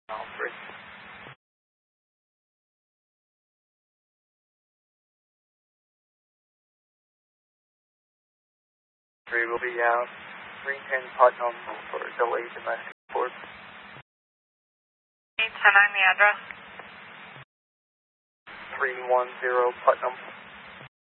Alfred. 3 will be out. 310 Putnam for delayed domestic report. 810 on the address. 310 Putnam.